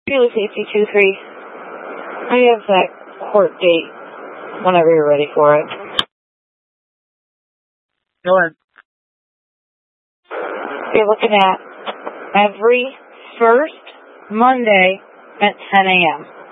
Fearless AC23. I have that court date whenever you're ready for it. Go ahead. You're looking at every first Monday at 10 a.m.